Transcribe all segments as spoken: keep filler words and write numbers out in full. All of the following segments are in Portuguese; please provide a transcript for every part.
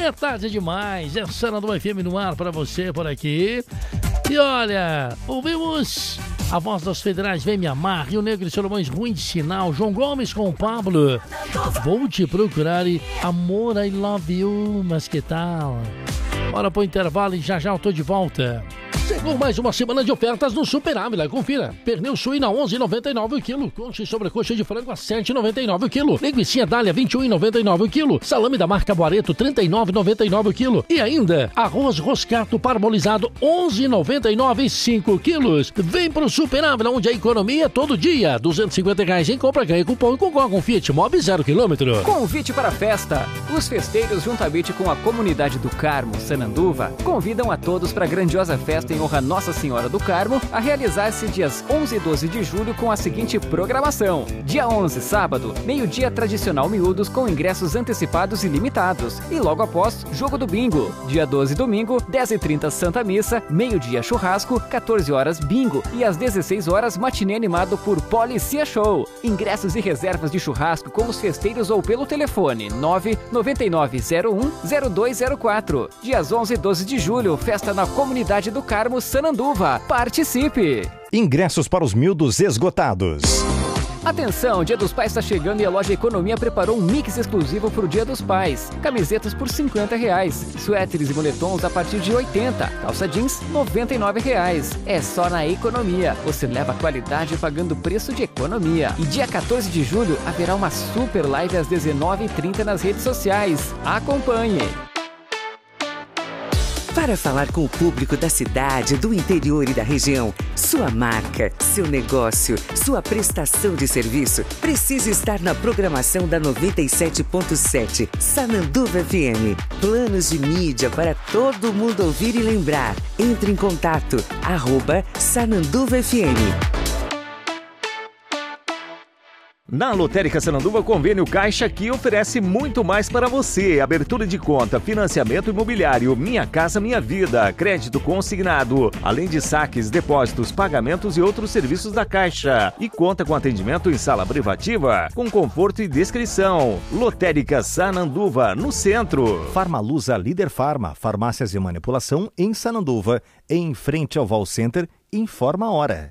É tarde demais, é Sananduva F M no ar pra você por aqui. E olha, ouvimos a voz dos federais Vem Me Amar, Rio Negro e Solomões, Ruim de Sinal, João Gomes com o Pablo. Vou te procurar e Amor, I Love You, mas que tal? Bora pro intervalo e já já eu tô de volta. Chegou mais uma semana de ofertas no Super Ávila. Confira. Pernil suína onze reais e noventa e nove centavos o quilo. Coxa e sobrecoxa de frango a sete reais e noventa e nove centavos o quilo. Linguicinha Dália vinte e um reais e noventa e nove centavos o quilo. Salame da marca Boareto trinta e nove reais e noventa e nove centavos o quilo. E ainda arroz roscato parbolizado onze reais e noventa e nove centavos cinco quilos. Vem pro Super Ávila, onde a economia é todo dia. duzentos e cinquenta reais em compra, ganha cupom e concorre com Fiat Mobi zero quilômetro. Convite para a festa. Os festeiros, juntamente com a comunidade do Carmo, Sananduva, convidam a todos para a grandiosa festa em honra a Nossa Senhora do Carmo, a realizar-se dias onze e doze de julho com a seguinte programação. Dia onze, sábado, meio-dia tradicional miúdos com ingressos antecipados e limitados. E logo após, jogo do bingo. Dia doze, domingo, dez e trinta Santa Missa, meio-dia churrasco, quatorze horas bingo e às dezesseis horas matinê animado por Policia Show. Ingressos e reservas de churrasco com os festeiros ou pelo telefone nove nove nove zero um zero dois zero quatro. Dias onze e doze de julho, festa na comunidade do Carmo, Sananduva. Participe! Ingressos para os miúdos esgotados. Atenção, Dia dos Pais está chegando e a loja Economia preparou um mix exclusivo para o Dia dos Pais. Camisetas por cinquenta reais, suéteres e moletons a partir de oitenta, calça jeans noventa e nove reais. É só na Economia. Você leva qualidade pagando preço de economia. E dia quatorze de julho haverá uma super live às dezenove e trinta nas redes sociais. Acompanhe! Para falar com o público da cidade, do interior e da região, sua marca, seu negócio, sua prestação de serviço precisa estar na programação da noventa e sete ponto sete Sananduva F M. Planos de mídia para todo mundo ouvir e lembrar. Entre em contato, arroba Sananduva F M. Na Lotérica Sananduva, convênio Caixa que oferece muito mais para você. Abertura de conta, financiamento imobiliário, Minha Casa Minha Vida, crédito consignado, além de saques, depósitos, pagamentos e outros serviços da Caixa. E conta com atendimento em sala privativa, com conforto e descrição. Lotérica Sananduva, no centro. Farmalusa Líder Farma, farmácias de manipulação em Sananduva, em frente ao Val Center. Informa a hora.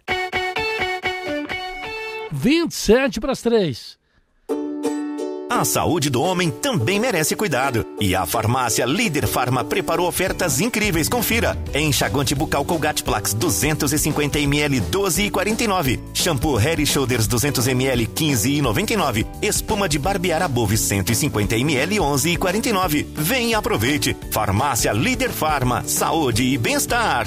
vinte e sete para as três. A saúde do homem também merece cuidado. E a farmácia Líder Farma preparou ofertas incríveis. Confira. Enxaguante bucal Colgate Plax duzentos e cinquenta mililitros, doze e quarenta e nove. Shampoo Head Shoulders duzentos mililitros, quinze e noventa e nove. Espuma de barbear a Bove cento e cinquenta mililitros, onze e quarenta e nove. Vem e aproveite. Farmácia Líder Farma. Saúde e bem-estar.